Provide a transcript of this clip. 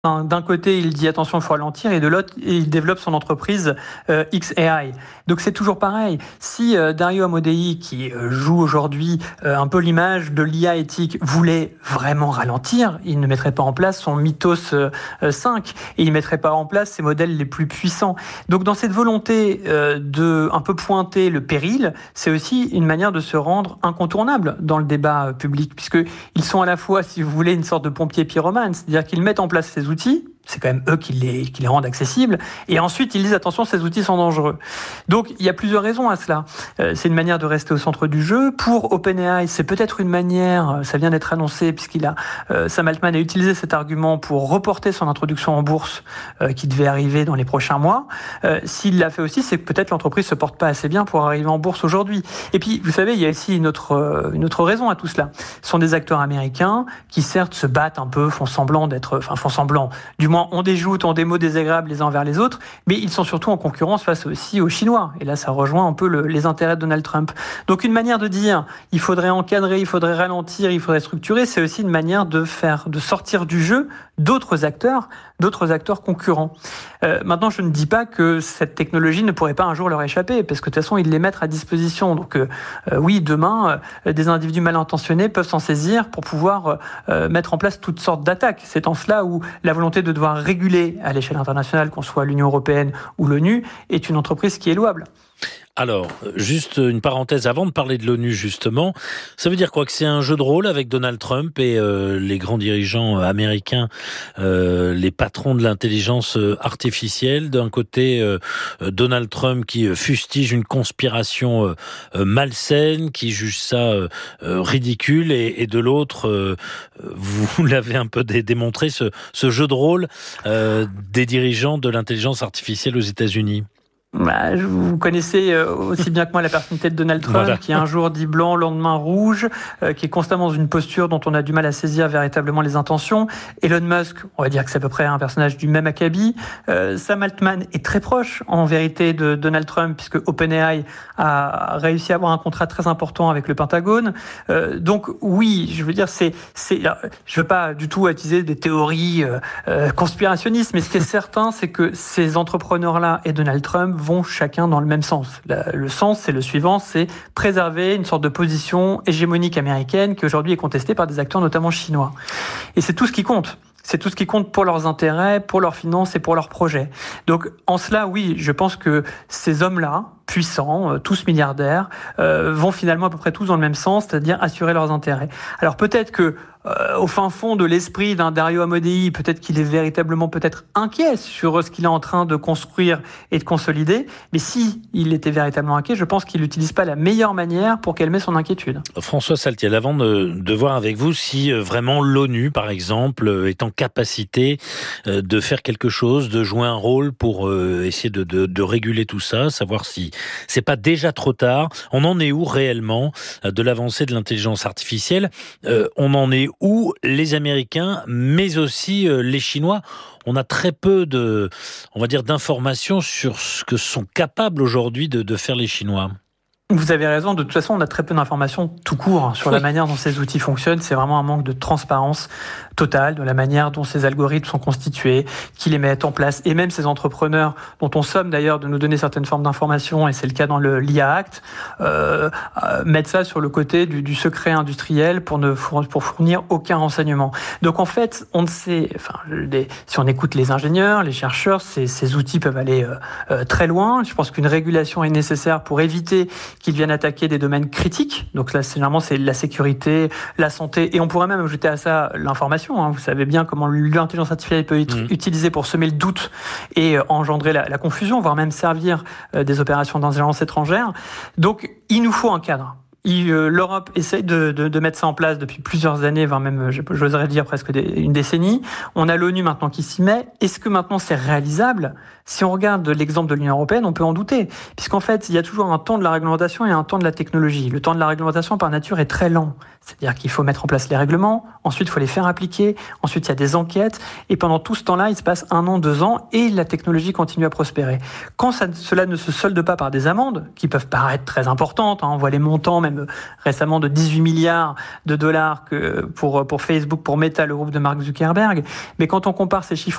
D'un côté, il dit attention, il faut ralentir, et de l'autre, il développe son entreprise XAI. Donc c'est toujours pareil. Si Dario Amodei, qui joue aujourd'hui un peu l'image de l'IA éthique, voulait vraiment ralentir, il ne mettrait pas en place son Mythos 5 et il ne mettrait pas en place ses modèles les plus puissants. Donc dans cette volonté de un peu pointer le péril, c'est aussi une manière de se rendre incontournable dans le débat public, puisqu'ils sont à la fois, si vous voulez, une sorte de pompiers pyromanes, c'est-à-dire qu'ils mettent en place ces outils, c'est quand même eux qui les rendent accessibles, et ensuite ils disent attention, ces outils sont dangereux. Donc il y a plusieurs raisons à cela. C'est une manière de rester au centre du jeu. Pour OpenAI, c'est peut-être une manière, ça vient d'être annoncé, Sam Altman a utilisé cet argument pour reporter son introduction en bourse qui devait arriver dans les prochains mois. S'il l'a fait aussi, c'est que peut-être l'entreprise se porte pas assez bien pour arriver en bourse aujourd'hui. Et puis, vous savez, il y a aussi une autre raison à tout cela. Ce sont des acteurs américains qui certes se battent un peu, font semblant, du moins ont des joutes, ont des mots désagréables les uns envers les autres, mais ils sont surtout en concurrence face aussi aux Chinois. Et là, ça rejoint un peu les intérêts de Donald Trump. Donc une manière de dire, il faudrait encadrer, il faudrait ralentir, il faudrait structurer, c'est aussi une manière de sortir du jeu d'autres acteurs concurrents. Maintenant, je ne dis pas que cette technologie ne pourrait pas un jour leur échapper, parce que de toute façon, ils les mettent à disposition. Donc oui, demain, des individus mal intentionnés peuvent s'en saisir pour pouvoir mettre en place toutes sortes d'attaques. C'est en cela où la volonté de devoir réguler à l'échelle internationale, qu'on soit l'Union européenne ou l'ONU, est une entreprise qui est louable. Alors, juste une parenthèse avant de parler de l'ONU, justement. Ça veut dire quoi? Que c'est un jeu de rôle avec Donald Trump et les grands dirigeants américains, les patrons de l'intelligence artificielle. D'un côté, Donald Trump qui fustige une conspiration malsaine, qui juge ça ridicule, et de l'autre, vous l'avez un peu démontré, ce jeu de rôle des dirigeants de l'intelligence artificielle aux États-Unis. Vous connaissez aussi bien que moi la personnalité de Donald Trump, voilà, qui un jour dit blanc, le lendemain rouge, qui est constamment dans une posture dont on a du mal à saisir véritablement les intentions. Elon Musk, on va dire que c'est à peu près un personnage du même acabit. Sam Altman est très proche, en vérité, de Donald Trump, puisque OpenAI a réussi à avoir un contrat très important avec le Pentagone. Donc oui, je veux dire, je veux pas du tout utiliser des théories conspirationnistes, mais ce qui est certain, c'est que ces entrepreneurs-là et Donald Trump vont chacun dans le même sens. Le sens, c'est le suivant, c'est préserver une sorte de position hégémonique américaine qui aujourd'hui est contestée par des acteurs notamment chinois. Et c'est tout ce qui compte. C'est tout ce qui compte pour leurs intérêts, pour leurs finances et pour leurs projets. Donc en cela, oui, je pense que ces hommes-là, puissants, tous milliardaires, vont finalement à peu près tous dans le même sens, c'est-à-dire assurer leurs intérêts. Alors peut-être que au fin fond de l'esprit d'un Dario Amodei, peut-être qu'il est véritablement peut-être inquiet sur ce qu'il est en train de construire et de consolider, mais si il était véritablement inquiet, je pense qu'il n'utilise pas la meilleure manière pour calmer son inquiétude. François Saltiel, avant de voir avec vous si vraiment l'ONU, par exemple, est en capacité de faire quelque chose, de jouer un rôle pour essayer de réguler tout ça, savoir si c'est pas déjà trop tard. On en est où réellement de l'avancée de l'intelligence artificielle? On en est où les Américains, mais aussi les Chinois? On a très peu d'informations sur ce que sont capables aujourd'hui de faire les Chinois. Vous avez raison, de toute façon, on a très peu d'informations tout court sur la manière dont ces outils fonctionnent. C'est vraiment un manque de transparence totale de la manière dont ces algorithmes sont constitués, qui les mettent en place. Et même ces entrepreneurs, dont on somme d'ailleurs de nous donner certaines formes d'informations, et c'est le cas dans l'IA Act, mettent ça sur le côté du secret industriel pour fournir aucun renseignement. Donc en fait, on ne sait, si on écoute les ingénieurs, les chercheurs, ces outils peuvent aller très loin. Je pense qu'une régulation est nécessaire pour éviter qu'ils viennent attaquer des domaines critiques. Donc là, généralement, c'est la sécurité, la santé, et on pourrait même ajouter à ça l'information. Vous savez bien comment l'intelligence artificielle peut être utilisée pour semer le doute et engendrer la confusion, voire même servir des opérations d'intelligence étrangère. Donc, il nous faut un cadre. L'Europe essaye de mettre ça en place depuis plusieurs années, voire même, j'oserais dire presque une décennie. On a l'ONU maintenant qui s'y met. Est-ce que maintenant c'est réalisable? Si on regarde l'exemple de l'Union européenne, on peut en douter. Puisqu'en fait, il y a toujours un temps de la réglementation et un temps de la technologie. Le temps de la réglementation, par nature, est très lent. C'est-à-dire qu'il faut mettre en place les règlements, ensuite il faut les faire appliquer, ensuite il y a des enquêtes, et pendant tout ce temps-là, il se passe 1 an, 2 ans, et la technologie continue à prospérer. Quand cela ne se solde pas par des amendes, qui peuvent paraître très importantes, on voit les montants, même même récemment de 18 milliards de dollars pour Facebook, pour Meta, le groupe de Mark Zuckerberg. Mais quand on compare ces chiffres